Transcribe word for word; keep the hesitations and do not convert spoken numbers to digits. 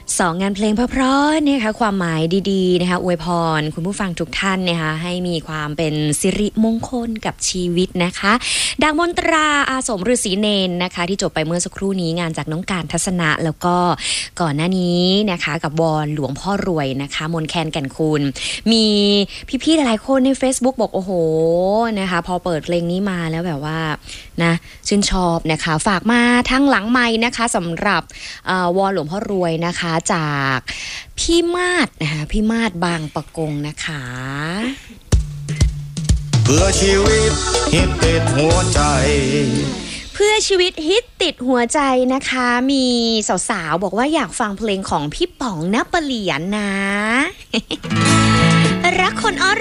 สองงานเพลงเพราะๆนะคะความหมายดีๆนะคะอวยพรคุณผู้ฟังทุกท่านนะคะให้มีความเป็นสิริมงคลกับชีวิตนะคะดังมนตราอาสมฤาษีเนนนะคะที่จบไปเมื่อสักครู่นี้งานจากน้องการทัศนะแล้วก็ก่อนหน้านี้นะคะกับวอนหลวงพ่อรวยนะคะมนแคนแก่นคุณมีพี่ๆหลายๆคนใน Facebook บอกโอ้โหนะคะพอเปิดเพลงนี้มาแล้วแบบว่านะชื่นชอบนะคะฝากมาทั้งหลังไมค์นะคะสำหรับวอนหลวงพ่อรวยนะคะจากพี่มาศนะคะพี่มาศบางปะกงนะคะเพื่อชีวิตฮิตติดหัวใจเพื่อชีวิตฮิตติดหัวใจนะคะมีสาวๆบอกว่าอยากฟังเพลงของพี่ป๋องณปะเหลียนนะรักคนอ้อ